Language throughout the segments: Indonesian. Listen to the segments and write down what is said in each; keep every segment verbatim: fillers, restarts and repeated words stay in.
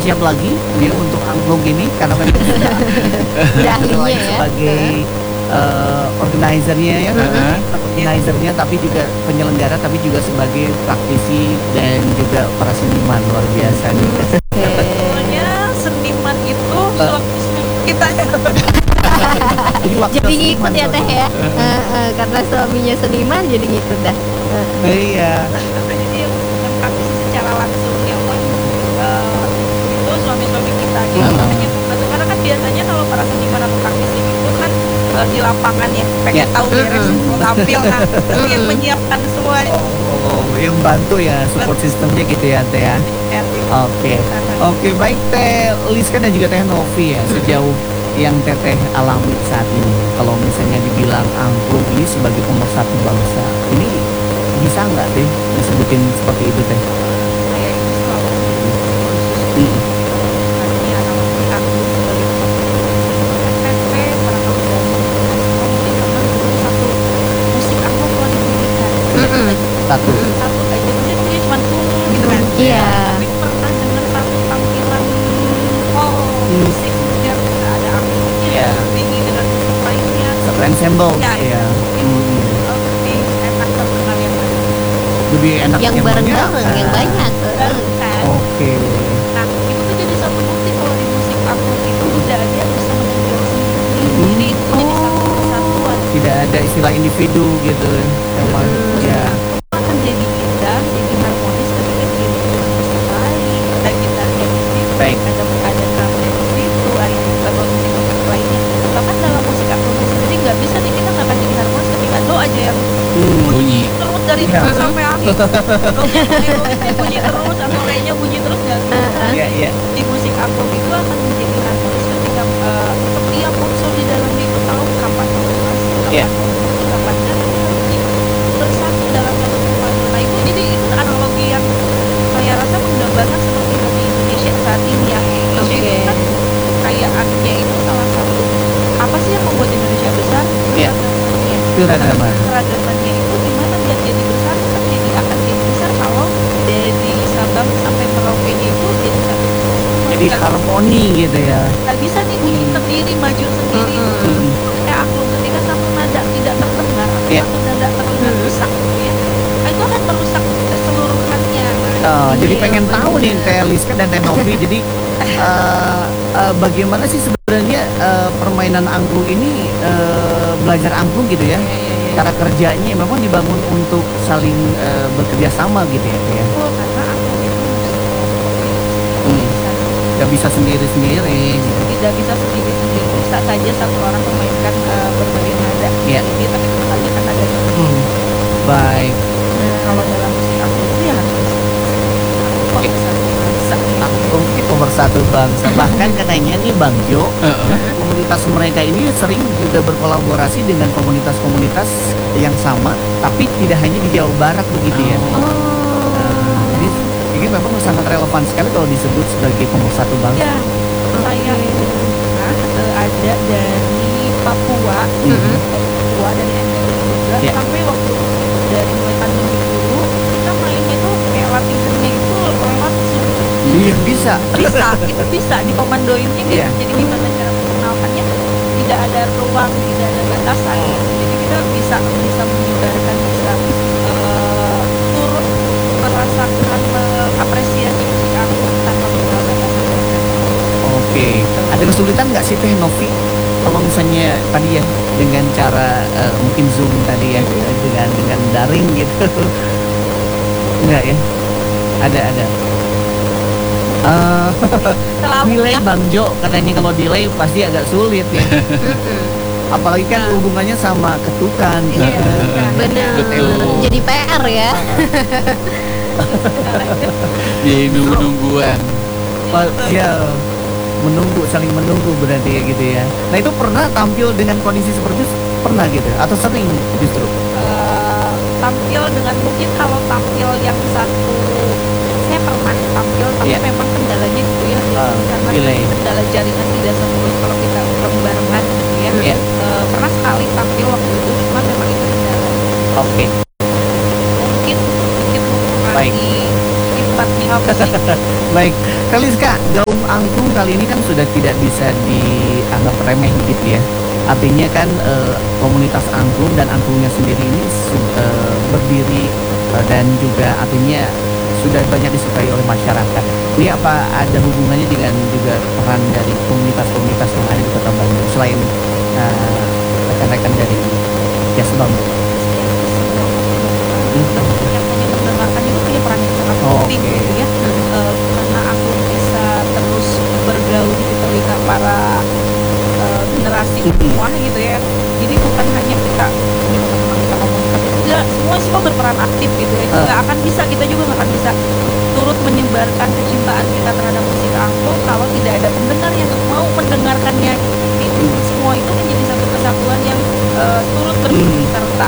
siap lagi dia untuk angklung ini karena memang sudah Udah ahlinya selain ya. sebagai eh, organizer-nya ya, Heeh. organizer-nya tapi juga penyelenggara tapi juga sebagai praktisi dan juga para seniman luar biasa nih. Oke. Pokoknya seniman itu selebihnya kita Jadi waktu Jadi seniman ngikut ya tuh. Teh ya. Eh, eh, karena suaminya seniman jadi ngikut dah. Eh, Iya. jadi yang bukan praktisi secara langsung ya Pak. Eh, itu suami-suami kita gitu. Hmm. Hanya satu. Karena kan biasanya kalau para seniman atau praktisi itu kan eh, di lapangan ya pengen Ya. tahu beres Mm-mm. mau tampil nah itu yang menyiapkan semua Oh, yang bantu ya support sistemnya gitu ya Teh ya. ya. Oke, oke baik Teh Liska dan juga Teh Novi ya sejauh yang Teteh alami saat ini. Kalau misalnya dibilang angklung ini sebagai pemersatu bangsa, ini bisa nggak Teh disebutin seperti itu Teh? Saya itu selalu Mm. artinya anak aku sebagai S P P para kaum dan mungkin karena dulu satu musik aku kalau diberikan Mm-mm. Satu. satu aja mungkin dia cuma tunggu gitu kan Iya. tapi pernah dengar satu tampilan oh musik yang nggak ada artinya Iya. tinggi dengan musik lainnya Satu ensemble ya ya. Mm. lebih enak terkenal yang mana Lebih enak Yang banyak. bareng-bareng, yang banyak. Eh, eh. baru kan Oke. nah itu tuh jadi satu bukti kalau di musik aku itu udah ada yang bisa menonjol sendiri Hmm. jadi itu jadi satu kesatuan Tidak ada istilah individu gitu. Emang ya. akan jadi indah, jadi harmonis ketika diiringi musik lain. Ada gitarnya di situ, Baik. ada ada drumnya di situ, ada beberapa musik-musik lainnya. Bahkan dalam musik aku sendiri nggak bisa nih kita nggak akan jadi harmonis ketika do aja yang Hmm. Bunyi. terus dari Ya. awal sampai akhir. Donya bunyi, bunyi terus, atau kayaknya bunyi terus nggak bisa. Iya iya. Di musik aku itu akan menjadi harmonis ketika eh, setiap unsur di dalamnya itu tahu kapan mau keras, Iya. kapan mau turun, kapan nanti bersatu dalam satu kesatuan. Nah itu jadi itu analogi yang saya rasa menggambarkan seperti di Indonesia saat ini ya. Indonesia itu Oke. kan kekayaannya itu salah satu apa sih yang membuat Indonesia besar? Iya. Keragamannya. Keragaman. Keragamannya itu gimana biar jadi besar? Kan jadi akan jadi besar kalau dari Sabang sampai Merauke itu jadi satu kesatuan. Jadi Nggak- harmoni gitu ya. nggak bisa nih bunyi sendiri maju sendiri Mm-mm. kayak aku ketika satu nada tidak terdengar atau Iya. satu nada terdengar rusak gitu ya nah, itu akan merusak keseluruhannya. Nah, Oh, ini jadi yang pengen benar. tahu nih Teh Liska dan Teh Novi. Jadi eh, eh, bagaimana sih sebenarnya eh, permainan angklung ini eh, belajar angklung gitu ya? Iya, iya, iya. Cara kerjanya memang dibangun untuk saling eh, bekerja sama gitu ya, Teh ya. Oh, karena aku itu Hmm. Gak bisa sendiri-sendiri. tidak bisa sendiri-sendiri bisa saja satu orang memainkan eh, berbagai nada Iya. jadi tapi tetap aja kan ada Hmm. Baik. nah, kalau dalam musik aku itu ya harus kok Oke. bisa bisa Angklung itu pemersatu bangsa. Bahkan katanya nih Bang Jo, Heeh. komunitas mereka ini sering juga berkolaborasi dengan komunitas-komunitas yang sama, tapi tidak hanya di Jawa Barat begitu ya. Oh. Jadi ini memang sangat relevan sekali kalau disebut sebagai pemersatu bangsa. ya saya itu pernah eh, ada dari Papua Mhm. Papua dari N T B juga Ya. sampai waktu dari mulai pandemi dulu kita mainnya itu kayak latihannya itu lewat Zoom Iya bisa. bisa itu bisa dikomandoinnya gitu Iya. jadi gimana cara memperkenalkannya tidak ada ruang tidak ada batasan jadi kita bisa bisa menyebarkan bisa eh, turut merasakan mengapresiasi musik aku tanpa mengenal batasan. Oke. Ada kesulitan nggak sih Teh Novi? Kalau misalnya tadi ya dengan cara eh, mungkin Zoom tadi ya dengan dengan daring gitu. Enggak ya? Ada ada. Eh, Selalu delay ya. Bang Jo katanya kalau delay pasti agak sulit ya. Apalagi kan hubungannya sama ketukan. Iya, kan. Benar. Betul. Jadi P R ya. Di nunggu-nungguan. Pa- ya menunggu saling menunggu berarti ya gitu ya. Nah itu pernah tampil dengan kondisi seperti itu pernah gitu atau sering justru? Eh, tampil dengan mungkin kalau tampil yang satu saya pernah tampil tapi Iya. memang kendalanya itu ya Ah, karena delay. kendala jaringan tidak semulus kalau kita barengan gitu ya. Iya. Eh, pernah sekali tampil waktu itu cuma memang itu kendala Oke. mungkin sedikit Baik. mengurangi impactnya Apa sih? Baik, Kaliska, gaung angklung kali ini kan sudah tidak bisa dianggap remeh gitu ya. Artinya kan eh, komunitas angklung dan angklungnya sendiri ini su- eh, berdiri eh, dan juga artinya sudah banyak disukai oleh masyarakat. Ini apa ada hubungannya dengan juga peran dari komunitas-komunitas yang ada di Kota Bandung selain eh, rekan-rekan dari Jas Bambu? Yang punya mendengarkan itu punya peran yang sangat penting Oke. gitu ya. Eh, karena aku bisa terus bergaul di telinga para eh, generasi Mhm. semua gitu ya. Jadi bukan hanya kita ini teman kita komunitas, tidak, semua semua berperan aktif gitu ya. Eh. Nggak akan bisa, kita juga nggak akan bisa turut menyebarkan kecintaan kita terhadap musik angklung kalau tidak ada pendengar yang mau mendengarkannya. Itu semua itu menjadi satu kesatuan yang eh, turut berperan serta.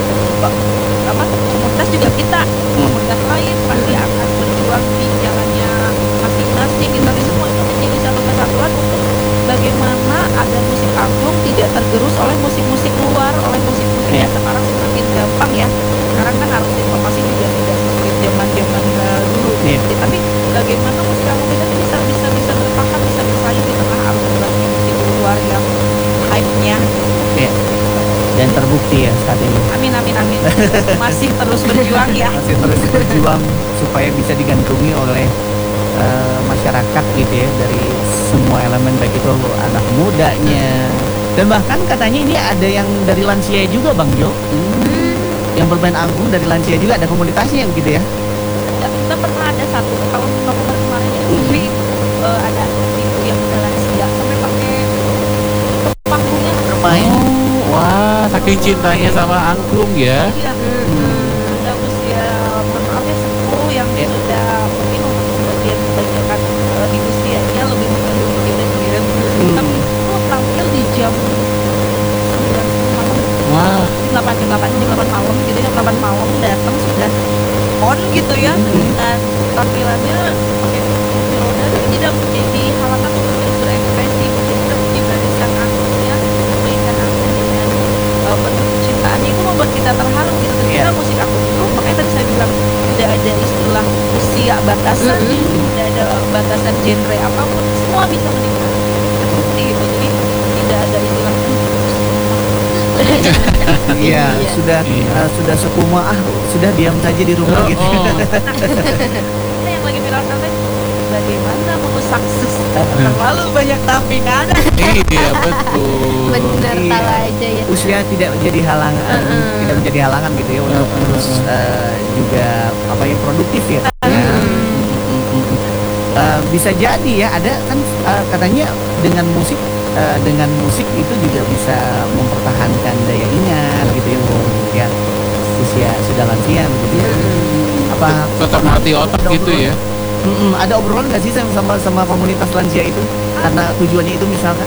Apa komunitas juga kita, komunitas lain pasti akan berjuang di jalannya masing-masing gitu. Tapi semua itu menjadi satu kesatuan untuk bagaimana agar musik angklung tidak tergerus oleh musik-musik luar, oleh musik-musik Iya. yang sekarang semakin gampang ya. Sekarang kan arus informasi juga tidak sesulit zaman-zaman eh, dulu. Iya. Tapi bagaimana musik angklung kita tuh bisa bisa bisa bertahan, bisa bersaing di tengah arus berbagai musik luar yang hype-nya. Ya, dan terbukti ya saat ini. Amin amin amin. Masih terus berjuang ya. Masih terus berjuang supaya bisa digandrungi oleh eh, masyarakat gitu ya dari semua elemen baik itu anak mudanya dan bahkan katanya ini ada yang dari lansia juga Bang Jo. Yang bermain angklung dari lansia juga ada komunitasnya gitu ya. Ya, kita pernah ada satu tahun November kemarin ya, tapi eh, ada ibu yang udah lansia sampai pakai panggungnya Bermain. Oh, wah, saking cintanya sama angklung ya. iya sudah usia mohon maaf ya sepuh yang Ya. sudah mungkin untuk sebagian kebanyakan eh, di usianya lebih memiliki dan kemudian Hmm. tapi itu tampil di jam sembilan malam Wah, delapan jam delapan jam delapan malam gitu ya, delapan malam datang sudah on gitu ya, dan tampilannya pakai kursi roda tapi tidak menjadi halangan untuk terus berekspresi. Jadi kita punya barisan angklungnya, mainkan angklung dengan eh, bentuk kecintaannya itu membuat kita terharu gitu. Ketika Iya. musik angklung itu, makanya tadi saya bilang tidak ada istilah usia batasan, tidak ada batasan genre apapun, semua bisa menikmati seperti itu. Jadi tidak ada istilah Iya, Iya. sudah Iya. eh, sudah sekuma ah sudah diam saja di rumah Oh, gitu. oh. Kita yang lagi viral sampai bagaimana merusak sus terlalu banyak tampingan. Iya betul. Bener, Iya. tahu aja ya. Usia tidak menjadi halangan, Mm-mm. tidak menjadi halangan gitu ya untuk Mm-mm. terus eh, juga apa ya produktif ya. Ya. Mm-mm. Eh, bisa jadi ya ada kan eh, katanya dengan musik eh, dengan musik itu juga bisa mempertahankan daya ingat gitu ya, walaupun ya usia sudah lansia gitu ya. Apa Tetap mati otak ada gitu ya. Mm-mm, ada obrolan nggak sih sama sama sama komunitas lansia itu karena tujuannya itu misalkan?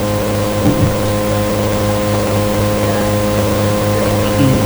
Mm.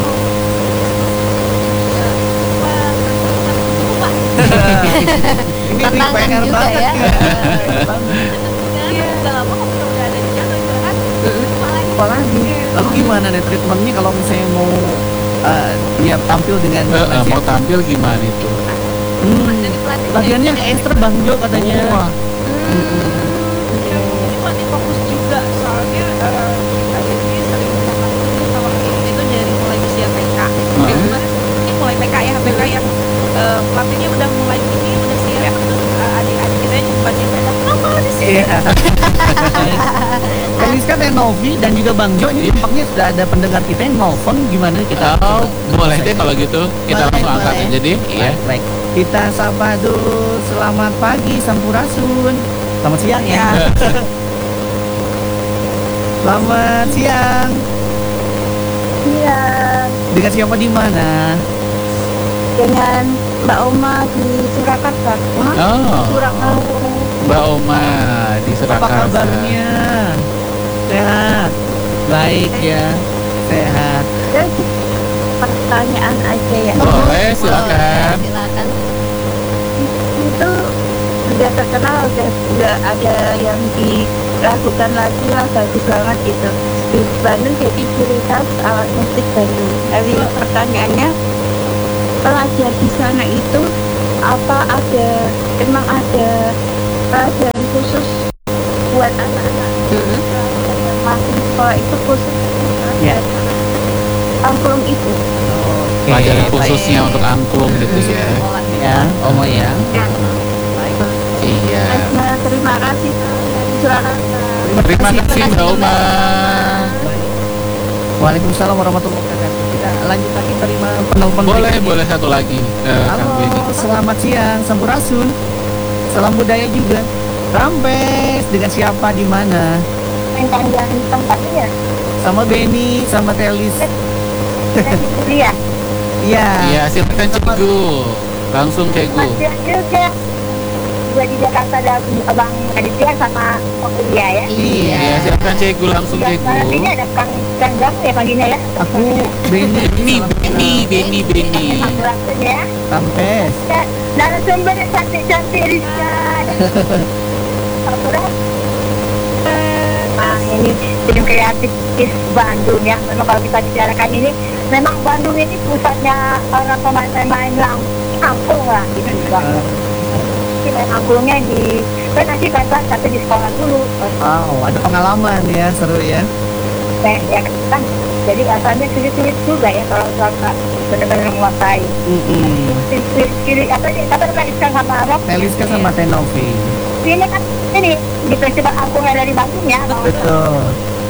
Ini Tantangan P R juga banget ya. ya. Iya, udah lama kok kita udah ada di channel itu kan. Apalagi lalu gimana nih treatmentnya kalau misalnya mau eh, ya tampil dengan Eh, eh, lansia? mau tampil gimana itu? Hmm, Jadi pelatihnya latihannya ekstra Bang Jo katanya. Wah, ya, ini masih fokus juga soalnya eh, kita ini sering melakukan sama ini itu dari mulai usia T K. Kayak kemarin ini mulai T K ya, T K yang eh, pelatihnya udah mulai ini udah siap, terus eh, adik-adik kita coba coba apa di sini. Iya. Kaliska dan Novi dan juga Bang Jo ini tampaknya sudah ada pendengar kita yang nelfon gimana kita? oh, boleh deh kalau gitu kita Boleh, langsung angkat boleh. aja deh. Iya. Baik, baik. Kita sapa dulu. Selamat pagi Sampurasun. Selamat siang ya. Selamat siang. Iya, Dengan siapa di mana? dengan Mbak Oma di Surakarta. Oh, Surakarta. Mbak Oma di Apa Surakarta. kabarnya? Sehat. Baik ya. Sehat. Jadi pertanyaan aja ya. Boleh, silakan. Boleh, silakan. Itu sudah terkenal, sudah, sudah ada yang dilakukan lagi lah, bagus banget gitu. Di Bandung jadi ciri khas alat musik Bandung. Tapi pertanyaannya, pelajar di sana itu apa ada emang ada pelajaran khusus buat anak-anak masih sekolah itu khusus Ya. angklung itu. Oke, Pelajaran baik. khususnya untuk angklung gitu ya. Ya, Omo ya. Iya. Nah, terima kasih Surakarta. Terima kasih Mbak Uma. Waalaikumsalam warahmatullahi wabarakatuh. Kita lanjut lagi terima penelpon. Boleh, berikutnya. boleh satu lagi. eh, Kang Halo, Benny. selamat siang, Sampurasun. Salam budaya juga. Rampes, dengan siapa di mana? Tentang yang tempatnya Sama Benny, sama Telis. dia. Iya. Iya, silakan Cegu. Langsung Cegu. Masih juga juga di Jakarta ada Bang Aditya sama Om Ilya ya. Iya. Iya, silakan Cegu langsung Yang Cegu. ini ada Kang Kang Gam ya paginya ya. Aku Benny. Benny, Benny, Benny, Benny. Aku langsung ya. Rampes. Ya, narasumber yang cantik-cantik Rizka. Aku dah. Nah, ini film kreatif Bandung ya. Memang kalau kita bicarakan ini, memang Bandung ini pusatnya orang pemain-pemain yang kampung lah gitu juga. Main angklungnya di kan nanti kan tapi di sekolah dulu. Wow, ada pengalaman ya, seru ya. Nah, ya kan. Jadi asalnya sulit-sulit juga ya kalau kalau benar-benar menguasai. Mm-mm. Kiri apa sih? Apa tadi sama apa? Teliska sama Tenovi. Ini kan ini di festival angklungnya dari Bandung ya. Betul.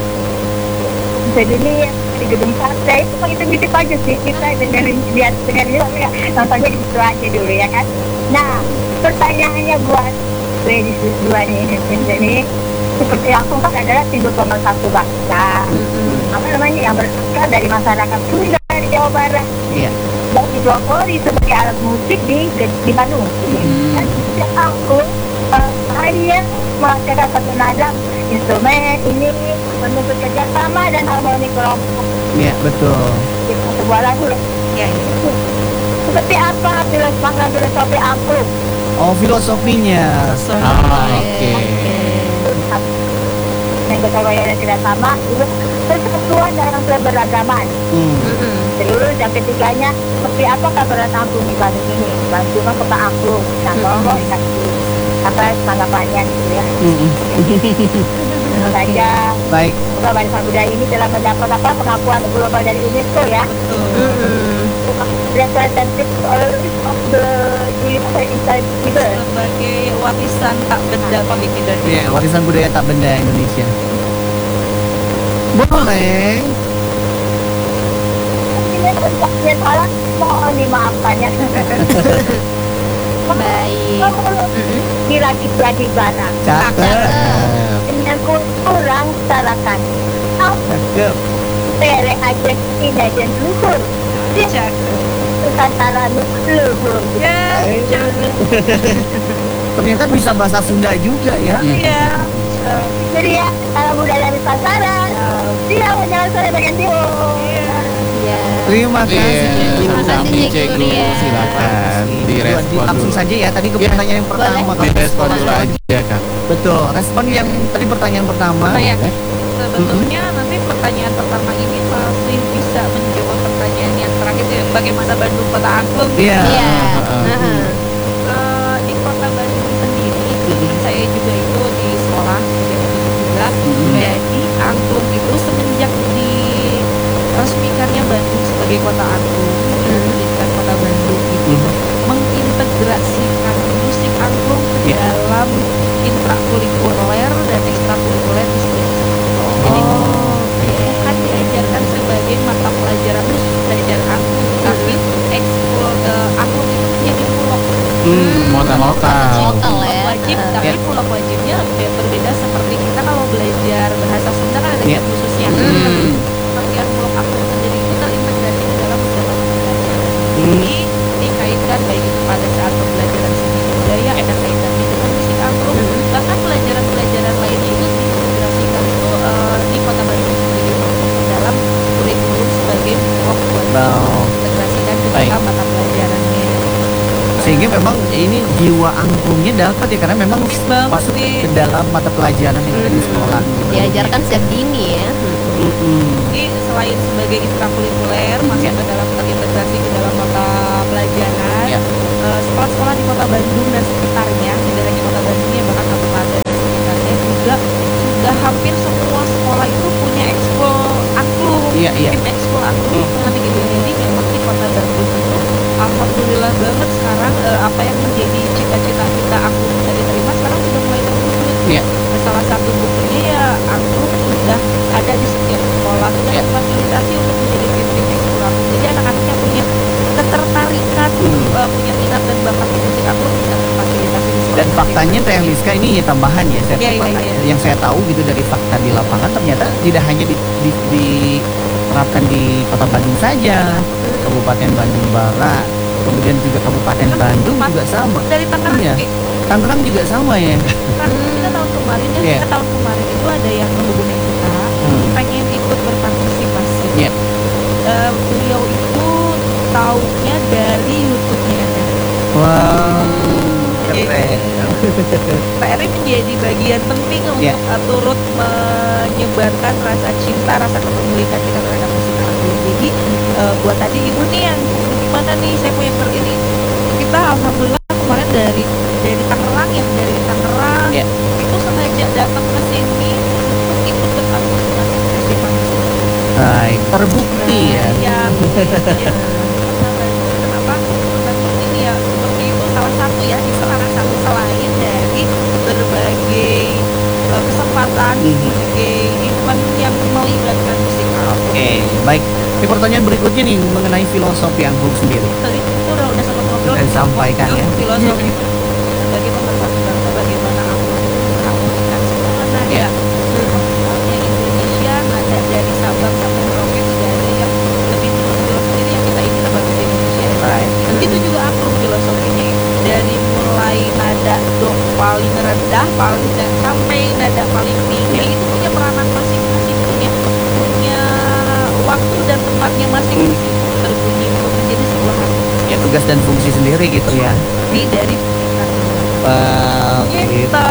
Jadi ini di gedung sate itu kita ngintip aja sih kita dengerin lihat dengerin ya nontonnya di situ aja dulu ya kan. Nah pertanyaannya buat ladies dua nih ini seperti angklung kan adalah simbol pemersatu bangsa. Apa namanya yang berasal dari masyarakat Sunda di Jawa Barat. Iya. Dan dipelopori sebagai alat musik di di Bandung. Dan setiap angklung hanya menghasilkan satu nada instrumen ini menuntut kerjasama dan harmoni kelompok. Iya, betul. Di sebuah lagu ya itu. Seperti apa filosofi filosofi angklung? Oh, filosofinya. Ah, oke. Yang berkaitan dan kerjasama itu persatuan dalam keberagaman. Hmm. Terus yang ketiganya seperti apa kabar angklung di Bandung ini? Bandung kan kota angklung. Nah, tolong kasih apa tanggapannya gitu ya. Mm-mm. Tentu saja Baik. semoga warisan budaya ini telah mendapat apa pengakuan global dari UNESCO ya. Representative of the United States. Sebagai warisan tak benda pemilik Indonesia. Iya, warisan budaya tak benda Indonesia. Boleh. Ini yang salah mohon dimaafkan ya. Baik. Kira kita di mana? Cakep. Dengan kurang sarakan. Cakep. Tere aja tidak dan luhur. Cak. Nusantara luhur. Ya, Ternyata bisa bahasa Sunda juga ya. iya. Jadi ya, kalau budaya Nusantara, dia menjalan saya bagian timur. Ya. Terima kasih. Iya, Terima kasih, kami Cegu, Cegu, ya. silakan direspon Langsung dulu. saja ya. Tadi ke pertanyaan yang pertama. Boleh. Direspon dulu aja kan. Betul. Respon yang tadi pertanyaan pertama. Oh, ya. Sebetulnya nanti pertanyaan pertama ini masih bisa menjawab pertanyaan yang terakhir itu, bagaimana Bandung kota angklung. Iya. Iya. Heeh. Heeh. Eh, di kota Bandung sendiri, saya juga itu di sekolah juga. Jadi angklung itu semenjak diresmikannya Bandung sebagai kota angklung, dijadikan kota Bandung itu mengintegrasikan musik angklung ke Iya. dalam intrakurikuler dan ekstrakurikuler di sekolah. Jadi bukan diajarkan sebagai mata pelajaran khusus belajar angklung, tapi ekskul eh, angklung itu menjadi pulau. Hmm. Modal lokal. Lokal ya. Wajib, Heeh. tapi Ya. pulau wajibnya lebih berbeda seperti kita kalau belajar bahasa Sunda kan ada Ya. jam khususnya. Hmm. Bagian pulau angklung sendiri itu terintegrasi ke dalam beberapa pembelajaran. Hmm. Jadi dikaitkan baik itu pada saat pembelajaran seni budaya, ada kaitannya dengan musik angklung, bahkan pelajaran-pelajaran lainnya itu diintegrasikan itu eh, di kota Bandung sendiri masuk dalam kurikulum sebagai blok buat Wow. integrasikan ke Baik. dalam mata pelajarannya. Sehingga memang ini jiwa angklungnya dapat ya, karena memang banget masuk nih. ke dalam mata pelajaran yang ada di sekolah. Diajarkan sejak dini ya. Mm-mm. Jadi selain sebagai ekstrakurikuler masuk Ya. ke dalam terintegrasi ke dalam mata pelajaran, Ya. eh, sekolah sekolah-sekolah di kota Bandung dan sekitarnya, tidak hanya kota Bandung ya, bahkan kabupaten dan sekitarnya juga sudah hampir semua sekolah itu punya ekskul angklung, Iya, iya. tim ekskul angklung nanti gitu. Jadi memang di kota Bandung itu alhamdulillah banget sekarang eh, apa yang menjadi cita-cita kita angklung bisa diterima sekarang sudah mulai terwujud. Iya. Salah satu buktinya ya angklung sudah ada di setiap sekolah, sudah Ya. difasilitasi untuk menjadi tim-tim ekskul angklung. Jadi anak-anaknya punya ketertarikan, Hmm. eh, punya minat dan bakat di musik angklung bisa terfasilitasi di sekolah. Dan faktanya Teh Liska ini ya tambahan ya, saya, Iya, iya, iya. yang saya tahu gitu dari fakta di lapangan ternyata tidak hanya di, di, diterapkan di Kota Bandung saja, Kabupaten Bandung Barat, kemudian juga Kabupaten Bandung juga sama. Dari Tangerang Iya. Ki. Tangerang juga sama ya. Kan kita tahun kemarin ya, Iya. kita tahun kemarin itu ada yang menghubungi kita Hmm. pengen ikut berpartisipasi. Iya. Eh, beliau itu taunya dari YouTube-nya. Wah, keren. P R I menjadi bagian penting untuk Iya. uh, turut menyebarkan rasa cinta, rasa kepedulian kita terhadap musik angklung. Jadi uh, buat tadi ibu nih yang gimana nih saya mau yang ini, kita alhamdulillah kemarin dari dari Tangerang ya, dari Tangerang Iya. itu sengaja datang ke sini untuk ikut berpartisipasi di festival musik. Baik, terbukti ya. Yang kenapa Bandung ini ya seperti itu salah satu ya di salah satu selain dari berbagai uh, kesempatan Mhm. berbagai event yang melibatkan musik angklung. Oke, baik. Ini pertanyaan berikutnya nih mengenai filosofi angklung sendiri. Tadi itu udah udah sempat ngobrol Dan sampaikan ya. filosofi sebagai pemersatu bangsa bagaimana angklung mengkomunikasi mana Iya. ya halnya Indonesia ada dari Sabang sampai Merauke tidak ada yang lebih filosofi sendiri yang kita ini bangsa Indonesia. Right. Itu juga angklung filosofinya dari mulai nada do paling rendah paling dan sampai nada paling tinggi itu punya peranan masing-masing, punya punya waktu dan tempatnya masing-masing berbunyi untuk menjadi sebuah angklung. Ya tugas dan fungsi sendiri gitu ya. Ini dari Wah, gitu. kita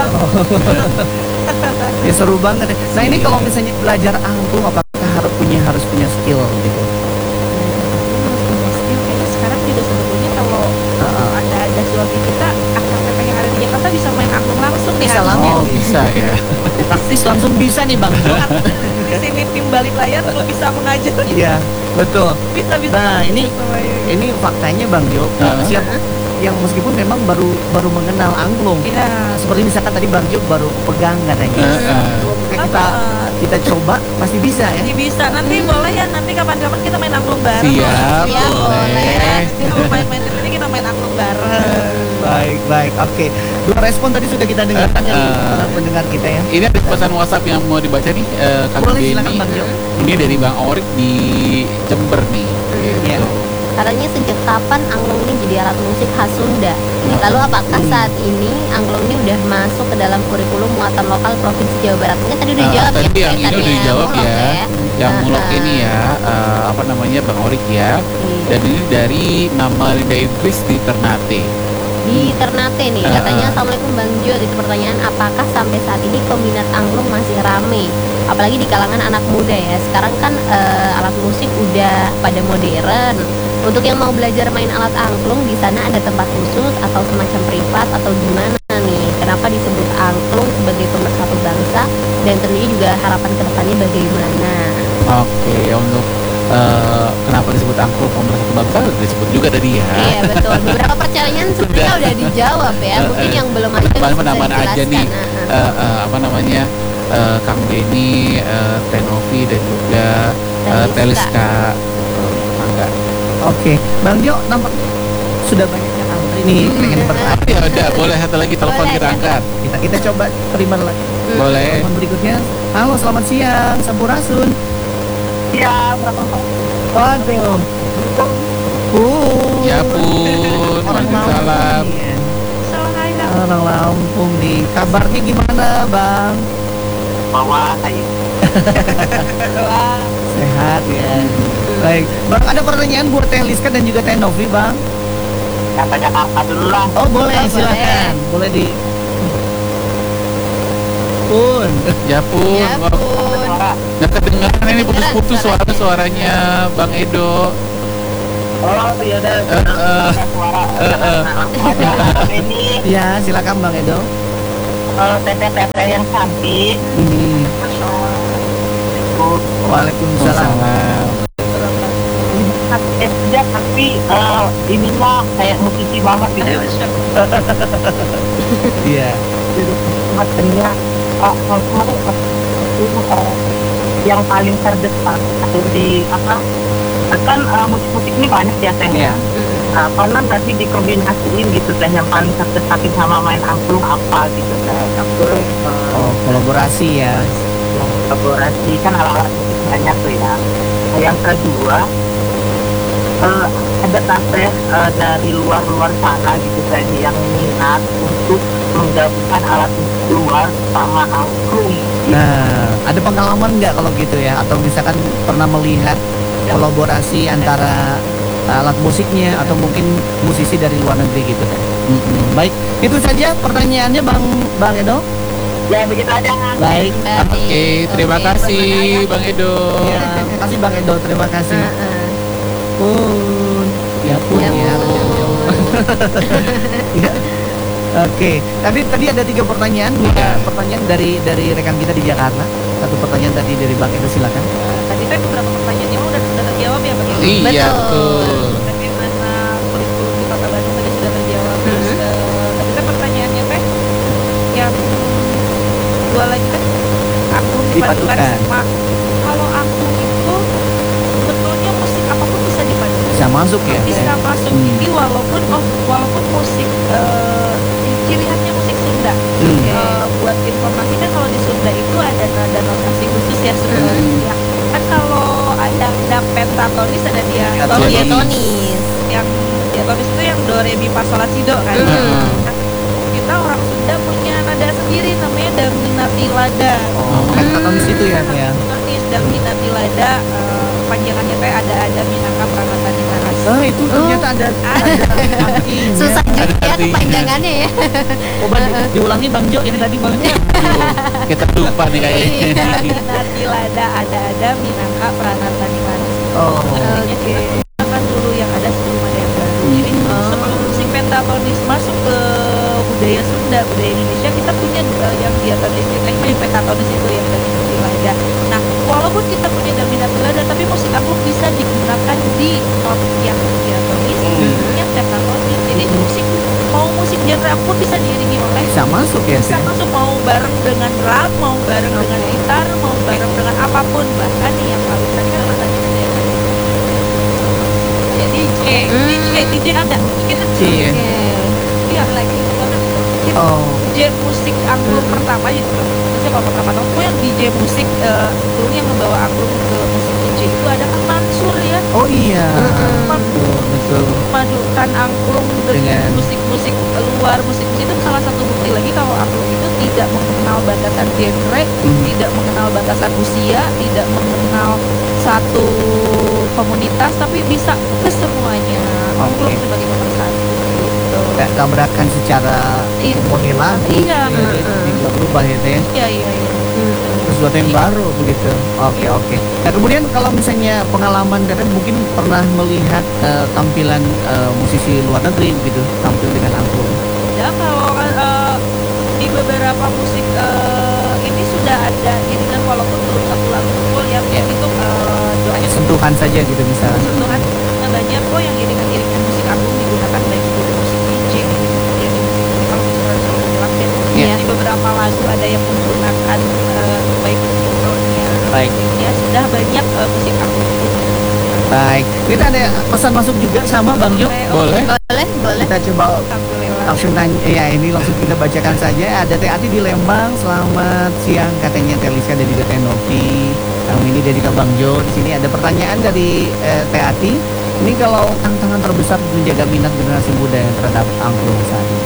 Ya seru banget ya. Nah ini kalau misalnya belajar angklung apakah harus punya harus punya skill gitu? kayaknya sekarang juga sebetulnya kalau Heeh. ada ada suami kita aktor teteh yang ada di Jakarta bisa main angklung langsung nih Bisa Hanum. langsung. Oh bisa ya. Praktis langsung bisa nih Bang. Di sini tim balik layar lu bisa mengajar. Iya, betul. Bisa bisa. Nah, ini ini faktanya Bang Jo. Heeh. Siapa yang meskipun memang baru baru mengenal angklung. Iya. Seperti misalkan tadi Bang Jo baru pegang katanya. Heeh. Ketika kita kita coba pasti bisa ya. Ini bisa nanti boleh ya nanti kapan-kapan kita main angklung bareng. Siap, Siap, boleh. boleh. Kalau main-main kesini kita main angklung bareng. Baik, baik. Oke. Dua respon tadi sudah kita dengarkan dari Eh, para pendengar kita ya. Ini ada pesan WhatsApp yang mau dibaca nih, eh, Kang Boleh, Benny. silakan, Bang Jo. Ini dari Bang Orik di Jember nih. Iya. Gitu. Katanya sejak kapan angklung ini jadi alat musik khas Sunda? Lalu apakah saat ini angklung ini udah masuk ke dalam kurikulum muatan lokal Provinsi Jawa Barat? Ini tadi udah Ah, dijawab tadi ya. yang ini tadi udah dijawab Mulok ya. Yang Ah, mulok ah. ini ya, eh, apa namanya Bang Orik ya. Iya. Dan ini dari nama Linda Idris di Ternate. Di Ternate nih, Ah. katanya Assalamualaikum Bang Jo. Itu pertanyaan, apakah sampai saat ini peminat angklung masih rame? Apalagi di kalangan anak muda ya. Sekarang kan eh, alat musik udah pada modern. Untuk yang mau belajar main alat angklung, di sana ada tempat khusus atau semacam privat atau gimana nih? Kenapa disebut angklung sebagai pemersatu bangsa? Dan tentunya juga harapan kedepannya bagaimana? Oke, ya untuk eh, kenapa disebut angklung pemersatu bangsa disebut juga tadi ya. Iya betul. Beberapa pertanyaan sebenarnya Sudah. udah dijawab ya. Mungkin yang belum ada Mana bisa mana mana aja nih, dijelaskan. Ah, ah. eh, eh, apa namanya eh, Kang Benny, eh, Tenovi dan juga eh, Teliska. Teliska. Eh, Mangga. Oke, Bang Jo nampak sudah banyak yang antri nih pengen bertanya. Ya udah, boleh satu lagi telepon Boleh. kita angkat. Kita kita coba terima lagi. Boleh. Telepon berikutnya. Halo, selamat siang, Sampurasun. Ya, berapa Waduh. Uh. Ya pun, Orang Waalaikumsalam. Lampung nih ya. Salah aja. Orang Lampung nih. Kabarnya gimana, Bang? bawa ayo. Sehat ya. Baik, Bang ada pertanyaan buat Teh Liska dan juga Teh Novi, Bang. Ya tanya kakak dulu lah. Oh boleh, Oh, silakan. Boleh di. Pun. Ya pun, Ya Wah, pun. nggak kedengeran ini putus-putus suara suaranya Bang Edo. Oh, ya udah. Eh, Suara. eh, eh. Ini Ya, silakan Bang Edo. eh, teteh-teteh yang cantik. Hmm. Waalaikumsalam. Salam. Eh, dia tapi eh, ini mah kayak musisi banget gitu. Iya. Makanya ah, kalau itu eh, yang paling terdepan atau di apa? Kan eh, musik-musik ini banyak ya teh. Iya. Nah, karena nanti dikombinasiin gitu teh yang paling terdepan sama main angklung apa gitu teh. Angklung eh, Oh, kolaborasi ya. kolaborasi kan alat-alat musik banyak tuh ya. Nah, yang kedua eh, ada tante eh, dari luar-luar sana gitu teh yang minat untuk menggabungkan alat musik luar sama angklung. Nah, ada pengalaman nggak kalau gitu ya? Atau misalkan pernah melihat kolaborasi antara alat musiknya atau mungkin musisi dari luar negeri gitu kan? Mm-mm. Baik, itu saja pertanyaannya Bang Bang Edo. Ya begitu aja. Baik. Baik. Oke, terima Oke, kasih Bang Edo. Ya, terima kasih Bang Edo, terima kasih. Heeh. Pun, ya pun Ya ya. pun. Ya. Oke, tadi tadi ada tiga pertanyaan, tiga pertanyaan dari dari rekan kita di Jakarta. Satu pertanyaan tadi dari Bang Edo, silakan. Tadi kan beberapa pertanyaannya udah udah terjawab ya Pak. Iya, Betul. betul. Bagaimana kurikulum di Kota Bandung tadi sudah terjawab. Terus Mhm. eh, tadi kan pertanyaannya teh yang dua lagi kan angklung dipadukan Dipadukan. sama kalau angklung itu sebetulnya musik apapun bisa dipadukan. Bisa masuk ya? Bisa masuk. Hmm. Jadi walaupun oh, walaupun musik eh, ciri khasnya musik Sunda. Hmm. Eh, buat informasi kan kalau di Sunda itu ada nada notasi khusus ya sebenarnya. Kan kalau ada ada pentatonis ada dia Pentatonis. Diatonis. yang diatonis itu yang do re mi fa sol la si do kan. Hmm. Nah, kita orang Sunda punya nada sendiri namanya Daminati Lada. Oh, pentatonis itu ya, Teh, ya. Daminati Daminati Lada eh, panjangannya teh ada ada Minangka Pranata di Maras. Oh, itu ternyata ada Ada. artinya. Susah juga ya artinya. kepanjangannya ya. Coba di- diulangi Bang Jo yang tadi Bang. Aduh, kita lupa nih kayaknya. Daminati Lada ada ada Minangka Pranata di Maras. Oh. Artinya kita gunakan dulu yang ada sebelum ada yang baru. Jadi Oh. sebelum musik pentatonis masuk ke budaya Sunda, budaya Indonesia, kita punya uh, yang diatonis, eh, yang pentatonis itu yang Daminati Lada. Nah, walaupun kita punya Daminati Lada, tapi musik angklung bisa digunakan di not yang diatonis, yang pentatonis. Jadi musik mau musik genre apapun bisa diiringi oleh Bisa masuk ya, bisa Teh? masuk mau bareng dengan drum, mau bareng dengan gitar, mau bareng dengan apapun, bahkan nih yang paling tadi kan katanya ada yang ya D J, Hmm. D J, D J ada kita Iya. iya lagi kita Oh. D J musik angklung pertama itu maksudnya kalau pertama tahun itu yang D J musik eh, dulu yang membawa angklung ke musik D J itu ada kan Mansur ya, Oh iya. Mansur Betul, betul. memadukan angklung dengan Dengan- musik-musik luar, musik-musik itu salah satu bukti lagi kalau angklung itu tidak mengenal batasan genre, Hmm. tidak mengenal batasan usia, tidak mengenal satu komunitas, tapi bisa ke semuanya. Angklung Oke. sebagai nomor satu. Gitu. Nggak tabrakan secara Iya. model lagu. Iya, Ya, heeh. nggak berubah ya, Teh. Iya, iya, iya. Sesuatu yang baru begitu. Oke, oke. Nah, kemudian kalau misalnya pengalaman Teteh mungkin pernah melihat eh, tampilan eh, musisi luar negeri begitu tampil dengan angklung. Ya kalau eh, di beberapa musik eh, ini sudah ada iringan walaupun belum satu lagu full yang Ya. itu eh, doanya Sentuhan saja gitu misalnya. sentuhan banyak kok yang iringan-iringan musik angklung digunakan baik itu di musik D J ya di musik musik kalau misalnya solo bilang ya Iya. di beberapa lagu ada yang menggunakan eh, baik intronya Baik. ya sudah banyak eh, musik angklung itu. Baik. Kita ada pesan masuk juga sama Bang Jo. Boleh? Boleh, boleh. Kita coba Alhamdulillah. langsung nanya, ya ini langsung kita bacakan saja. Ada Teh Ati di Lembang, selamat siang katanya Teh Lisa dan juga Teh Novi. Kami ini dari Kak Bang Jo. Di sini ada pertanyaan dari eh, Teh Ati. Ini kalau tantangan terbesar menjaga minat generasi muda yang terhadap angklung saat ini.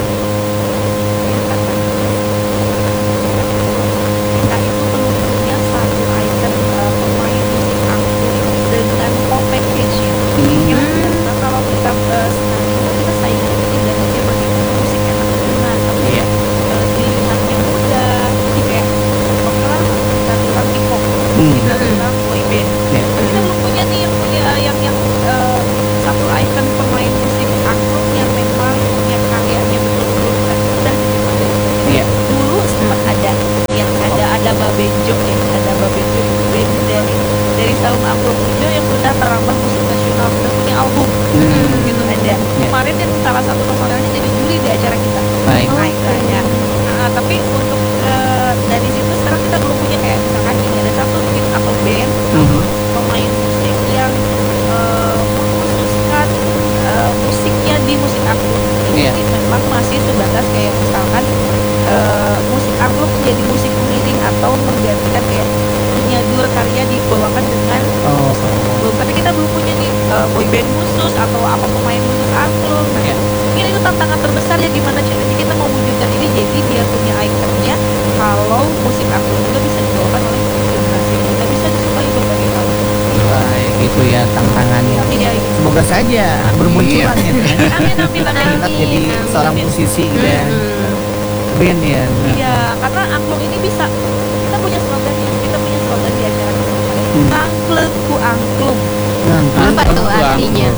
Kita itu perlu punya satu item eh, pemain musik angklung dengan pop package-nya. Yang pertama kalau kita eh, sekarang itu kita saingan tidak hanya bagaimana musik enak didengar, tapi Iya. eh, dilihat yang muda, jadi kayak oke lah kita bilang K-pop, Hmm. kita bilang boy band. Ya. Kita belum punya nih yang punya yang yang eh, satu item Daba Benjo ya, ada Daba Benjo itu band dari dari Saung Angklung Ujo yang sudah terambah musik nasional, sudah punya album gitu ada. Kemarin yang salah satu personelnya jadi juri di acara kita. Baik. Nah, istilahnya. Nah, tapi untuk eh, dari situ sekarang kita belum punya kayak misalkan ini ada satu mungkin atau band Mhm. pemain musik yang eh, mengkhususkan eh, musiknya di musik angklung. Iya. Jadi memang masih sebatas kayak misalkan eh, musik angklung menjadi musik pengiring atau menggantikan kayak penyadur karya dibawakan dengan Oh, belum, tapi kita belum punya nih eh, boy band khusus atau apa pemain khusus angklung. Nah, Iya. mungkin itu tantangan terbesar ya, gimana caranya kita mewujudkan ini jadi dia punya ikonnya kalau musik angklung juga bisa dibawakan oleh generasi muda, bisa disukai berbagai hal. baik, itu ya tantangannya. Iya, iya. Semoga saja bermunculan ya. Amin, amin, amin. Kita jadi Amin. seorang musisi gitu ya. Mm-mm. Band ya. Iya, karena angklung ini bisa, kita punya slogan ya, kita punya slogan di acara kita. Hmm. Angklung ku angklung. Nah, Apa tuh Angklung. artinya?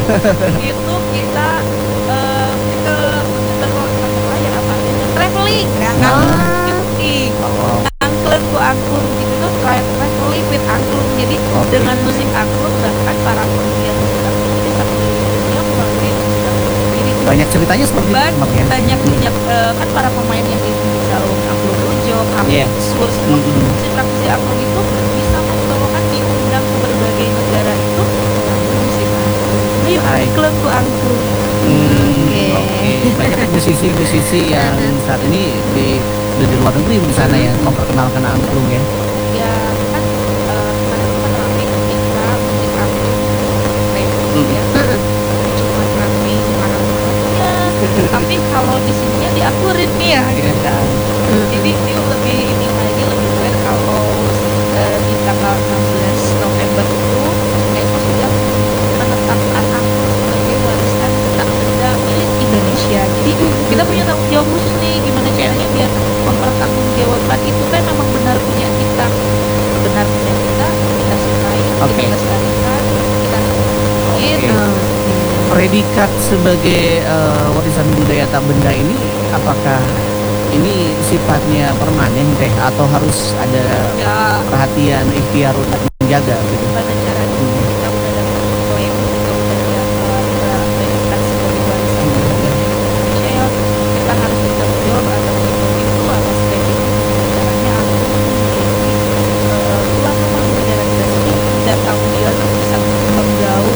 Itu kita eh, ke ke ya apa traveling ya kan, traveling. oh, Angklung ku angklung gitu tuh kayak traveling with angklung. Jadi Oke. dengan musik angklung bahkan para penggiat musik angklung ini bisa menjadi melalui musik angklung. Jadi banyak ceritanya seperti itu. banyak Mak, ya. banyak banyak eh, kan para pemain yang di Saung Angklung Ujo, Iya. Angklung Sur, semua Mhm. musik praktisi angklung itu bisa membawakan diundang ke berbagai negara itu melalui musik angklung. Ayo Baik. angklung ku angklung. Hmm, Oke. Oke, banyak musisi-musisi yang saat ini di di, di luar negeri di sana yang memperkenalkan angklung ya. Ya kan eh, karena kita rame ketika musik angklung tren ya. Cuma rame sekarang ya. Tapi kalau di sininya diaturin nih ya. Iya kan. Jadi dia lebih ini lagi lebih keren kalau eh, di tanggal enam belas November itu mereka sudah menetapkan angklung sebagai warisan tak benda milik Indonesia. Jadi kita punya tanggung jawab khusus nih, gimana caranya biar mempertanggungjawabkan itu kan memang benar punya kita, benar punya kita, kita sukai, Oke. kita lestarikan, kita Oke. gitu. Predikat sebagai eh, warisan budaya tak benda ini apakah ini sifatnya permanen teh atau harus ada Ya, perhatian ikhtiar untuk menjaga gitu? gimana caranya kita udah dapat proyek kita udah dapat predikat sebagai warisan budaya Indonesia ya, kita harus bertanggung jawab atas sesuatu itu atas predikat caranya aku menjadi eh, tuan rumah negara generasi dan tanggung jawab untuk bisa menggaung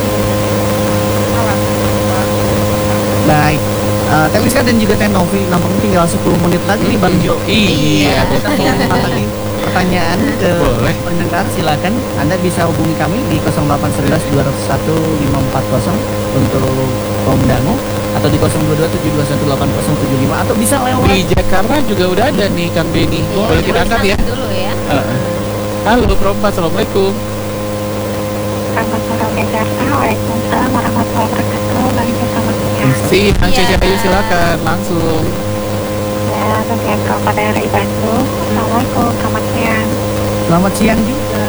salah Baik. Eh, Teliska dan juga Teh Novi, nampaknya tinggal sepuluh menit lagi nih Bang Jo. Iya. Kita mau angkat lagi pertanyaan ke Boleh. pendengar, silakan Anda bisa hubungi kami di nol delapan satu satu dua nol satu lima empat nol untuk Om Dango atau di nol dua dua tujuh dua satu delapan nol tujuh lima atau bisa lewat Di Jakarta juga udah ada nih Kang Benny. Iya, Boleh kita angkat ya? dulu ya. Heeh. Halo Prompa, Assalamualaikum. Selamat sore Jakarta. Waalaikumsalam warahmatullahi wabarakatuh. Bagi bersama saya. Si Kang Iya. Cece, ayo silakan langsung. Ya, bagian Kabupaten dari Bandung. Assalamualaikum. Selamat siang. Selamat siang juga.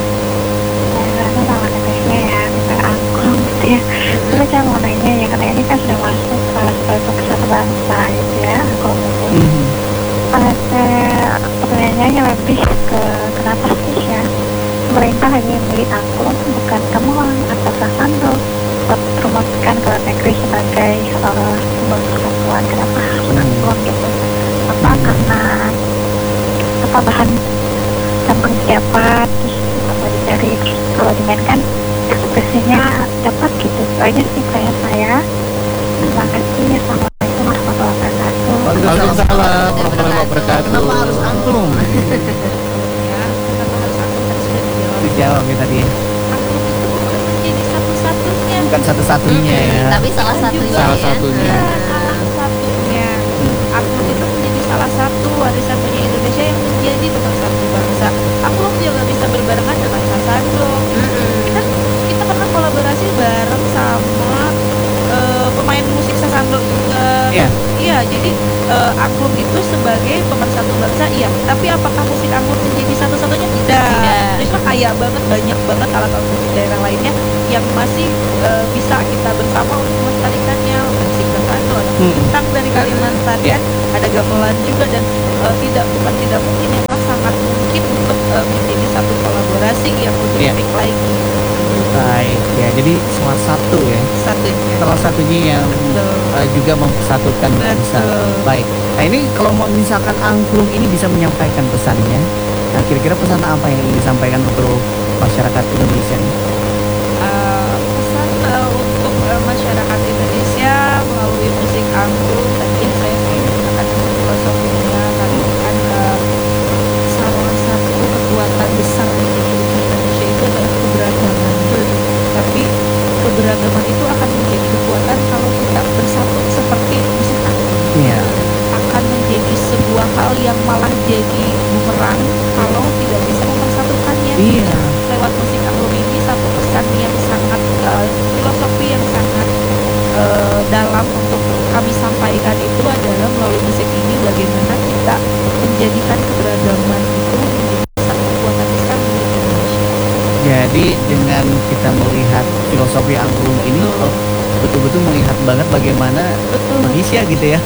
Ya, itu sama tetehnya ya, bisa angklung gitu ya. Terus saya mau nanya ya, karena ini kan sudah masuk salah satu kesatuan bangsa gitu ya, angklung itu. Mhm. Kalau saya pertanyaannya lebih ke kenapa sih ya pemerintah hanya membeli angklung bukan gamelan atau sasando buat promosikan ke luar negeri sebagai uh, simbol persatuan, kenapa harus angklung gitu? Apa karena apa bahan tampang siapa terus apa dicari terus kalau dimainkan ekspresinya dapat gitu. Itu aja sih saya saya. Terima kasih. Assalamualaikum warahmatullahi wabarakatuh. Waalaikumsalam warahmatullahi wabarakatuh. Kenapa harus angklung? ya, kenapa harus aku tadi sudah dijawab. Dijawab ya tadi ya. Angklung itu bukan menjadi satu-satunya. Bukan satu-satunya ya. Tapi salah satunya. Salah ya. satunya. Bukan salah satunya. Angklung itu menjadi salah satu warisan punya Indonesia yang menjadi pemersatu bangsa. Angklung juga bisa berbarengan dengan sasando. Kita kita pernah kolaborasi bareng sama eh, pemain musik sasando juga. Iya. Iya, jadi eh, angklung itu sebagai pemersatu bangsa, iya. Tapi apakah musik angklung menjadi satu-satunya? Tidak. Tidak. Indonesia kaya banget, banyak banget alat-alat musik daerah lainnya yang masih eh, bisa kita bersama untuk melestarikannya. Musik sasando, ada Hmm. bintang dari Kalimantan, Iya. kan? Ada gamelan juga dan eh, tidak bukan tidak mungkin ya, kan sangat mungkin Iya. musik lagi. Baik, ya jadi salah satu ya, Satunya. salah satunya yang Betul. uh, juga mempersatukan bangsa. Betul. Baik, nah ini kalau mau misalkan angklung ini bisa menyampaikan pesannya, nah kira-kira pesan apa yang ingin disampaikan untuk masyarakat Indonesia nih? Uh, pesan uh, untuk uh, masyarakat Indonesia melalui musik angklung tadi yang saya katakan filosofinya tadi kan uh, salah satu kekuatan besar yang dimiliki Indonesia itu adalah keberagaman. Tapi keberagaman itu akan menjadi kekuatan kalau kita bersatu seperti musik angklung. Iya, Akan menjadi sebuah hal yang malah jadi bumerang kalau tidak bisa mempersatukannya. iya, Lewat musik angklung ini satu pesan yang sangat uh, filosofi yang sangat uh, dalam untuk kami sampaikan itu adalah melalui musik ini bagaimana kita menjadikan keberagaman itu menjadi satu kekuatan besar milik Indonesia. jadi dengan kita melihat filosofi angklung ini, oh, betul-betul melihat banget bagaimana Betul. Indonesia gitu ya,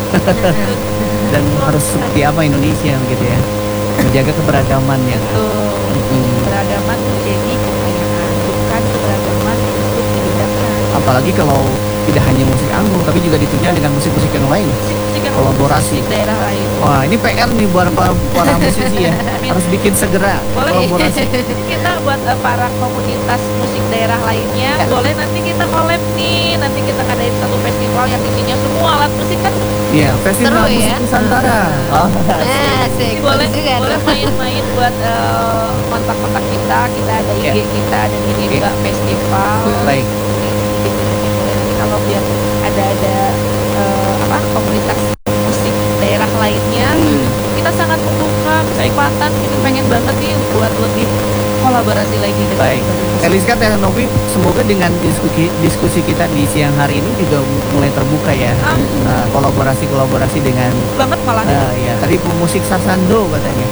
dan harus seperti apa Indonesia gitu ya, menjaga keberagaman ya. Betul. Mm. Keberagaman menjadi kekayaan, bukan keberagaman untuk dibedakan. Apalagi kalau tidak hanya musik angklung, tapi juga ditunjang dengan musik-musik yang lain. Musik-musik yang Kolaborasi. musik daerah lain. Wah, ini P R nih buat para, para musisi ya. Harus bikin segera Boleh. kolaborasi. Kita buat uh, para komunitas musik daerah lainnya, Ya. boleh nanti kita collab nih, nanti kita ngadain satu festival yang isinya semua alat musik kan. Iya, Festival Seru Musik ya. Nusantara. Oh, Nah, asik. boleh Bagus juga boleh tuh. main-main buat uh, kontak-kontak kita, kita ada I G Ya. kita dan ini Oke. juga festival. baik. Nanti kalau biar ada ada uh, apa komunitas musik daerah lainnya, Hmm. kita sangat membuka kesempatan. Kita pengen banget nih buat lebih kolaborasi lagi dengan Baik. musik. Eliska Tehanovi, semoga dengan diskusi diskusi kita di siang hari ini juga mulai terbuka ya. Ah. Nah, kolaborasi-kolaborasi dengan banget malah eh, ya tadi pemusik Sasando katanya.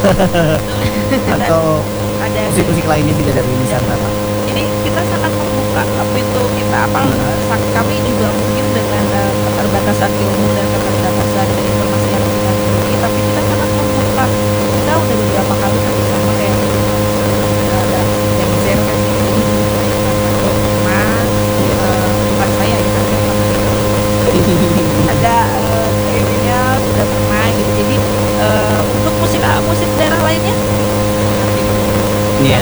Atau ada musik-musik lainnya juga dari Nusantara. jadi kita sangat membuka pintu kita apa eh, sak- kami juga mungkin dengan eh, keterbatasan ilmu dan keterbatasan informasi yang kita miliki tapi kita sangat membuka kita udah beberapa kali kerjasama kayak eh, ada yang zer kan jadi pernah eh, bukan saya ya tapi yang pernah ada eh, ininya sudah pernah gitu jadi eh, untuk musik ah, musik daerah lainnya Iya.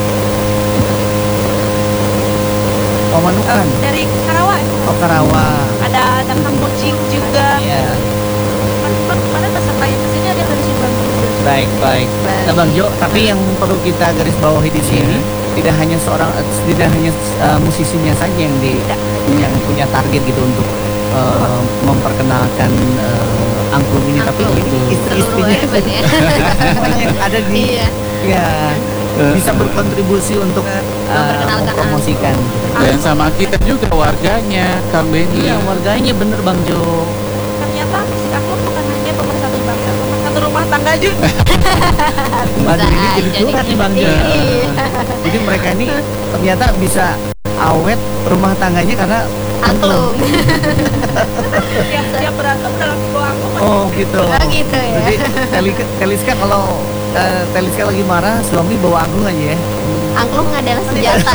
eh, Pemanukan. dari Karawang Oh, Karawang. ada ada Kang Kucing juga Iya. kan mana peserta yang kesini ada dari Subang juga. Baik, baik. Nah, Bang Jo, tapi yang perlu kita garis bawahi di sini tidak hanya seorang eh, tidak hanya eh, musisinya saja yang di yang punya target gitu untuk eh, memperkenalkan eh, angklung ini, tapi Angklung. ini istri-istrinya Seluruh ya. semuanya yang ada di Iya. ya bisa berkontribusi untuk eh, Memperkenalkan mempromosikan. Dan sama kita juga warganya, Kang Benny. Iya, warganya bener Bang Jo. Ternyata musik aku bukan hanya pemersatu bangsa, pemersatu rumah tangga juga. Waduh, ini jadi aja curhat nih Bang Jo. Iya. Jadi mereka ini ternyata bisa awet rumah tangganya karena Angklung. Tiap tiap berantem dalam sebuah aku Oh gitu. Oh gitu ya. Jadi Teli- Teliska kalau eh, Teliska lagi marah, suami bawa angklung aja ya. Angklung adalah senjata.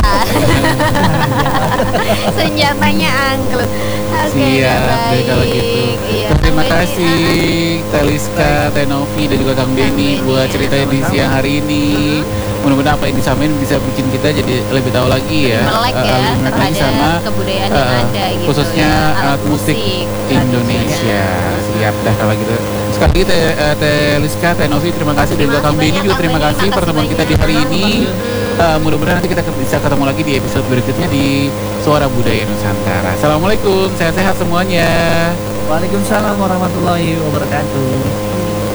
Senjatanya angklung. Oke, Siap deh baik. kalau gitu. Iya, Terima Kang Benny, kasih Teliska, Tenovi dan juga Kang Benny Benny, buat ya. ceritanya di siang hari ini. Mudah-mudahan apa yang disampaikan bisa bikin kita jadi lebih tahu lagi ya. melek eh, ya lebih melek lagi sama terhadap kebudayaan yang eh, ada gitu khususnya ya. alat musik Indonesia. Siap dah kalau gitu. Sekali lagi Teh eh, Teliska, Tenovi terima kasih dan juga Kang Benny juga terima kasih pertemuan kita di hari ini. Eh, mudah-mudahan nanti kita bisa ketemu lagi di episode berikutnya di Suara Budaya Nusantara. Assalamualaikum, sehat-sehat semuanya. Waalaikumsalam warahmatullahi wabarakatuh.